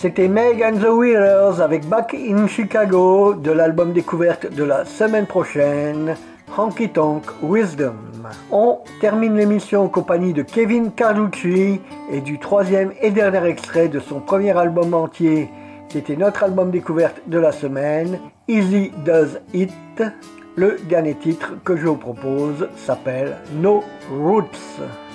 C'était Meg and the Wheelers avec Back in Chicago de l'album découverte de la semaine prochaine, Honky Tonk Wisdom. On termine l'émission en compagnie de Kevin Carlucci et du troisième et dernier extrait de son premier album entier, qui était notre album découverte de la semaine, Easy Does It. Le dernier titre que je vous propose s'appelle No Roots.